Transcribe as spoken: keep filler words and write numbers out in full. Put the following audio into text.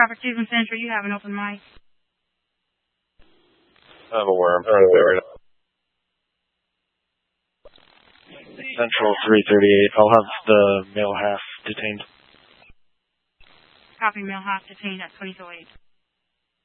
Traffic two from Central, you have an open mic. I'm aware. I'm trying to wait right now. Central three thirty-eight. I'll have the male half detained. Copy, male half detained at twenty oh eight.